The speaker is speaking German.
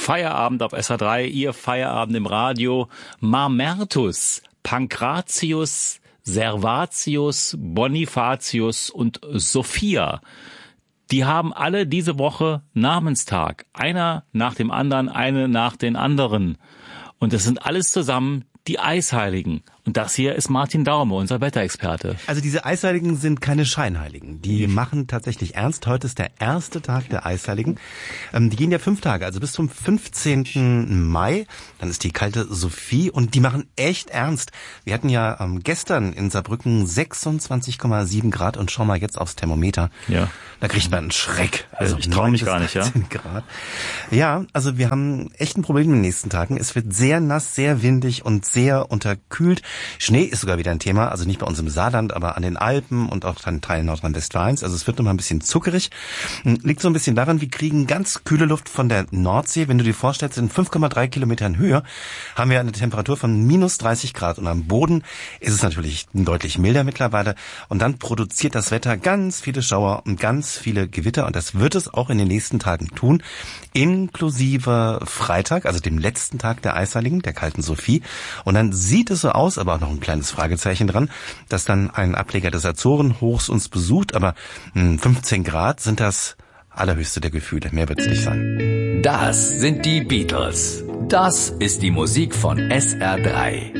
Feierabend auf SR3, Ihr Feierabend im Radio. Mamertus, Pankratius, Servatius, Bonifatius und Sophia. Die haben alle diese Woche Namenstag. Einer nach dem anderen, eine nach den anderen. Und das sind alles zusammen die Eisheiligen. Und das hier ist Martin Daume, unser Wetterexperte. Also diese Eisheiligen sind keine Scheinheiligen. Die machen tatsächlich ernst. Heute ist der erste Tag der Eisheiligen. Die gehen ja 5 Tage, also bis zum 15. Mai. Dann ist die kalte Sophie und die machen echt ernst. Wir hatten ja gestern in Saarbrücken 26,7 Grad und schau mal jetzt aufs Thermometer. Ja. Da kriegt man einen Schreck. Also ich traue mich gar nicht, ja. Grad. Ja, also wir haben echt ein Problem in den nächsten Tagen. Es wird sehr nass, sehr windig und sehr unterkühlt. Schnee ist sogar wieder ein Thema, also nicht bei uns im Saarland, aber an den Alpen und auch an Teilen Nordrhein-Westfalens. Also es wird nochmal ein bisschen zuckerig. Liegt so ein bisschen daran, wir kriegen ganz kühle Luft von der Nordsee. Wenn du dir vorstellst, in 5,3 Kilometern Höhe haben wir eine Temperatur von minus 30 Grad. Und am Boden ist es natürlich deutlich milder mittlerweile. Und dann produziert das Wetter ganz viele Schauer und ganz viele Gewitter. Und das wird es auch in den nächsten Tagen tun. Inklusive Freitag, also dem letzten Tag der Eisheiligen, der kalten Sophie. Und dann sieht es so aus, aber auch noch ein kleines Fragezeichen dran, dass dann ein Ableger des Azorenhochs uns besucht. Aber 15 Grad sind das allerhöchste der Gefühle. Mehr wird es nicht sein. Das sind die Beatles. Das ist die Musik von SR3.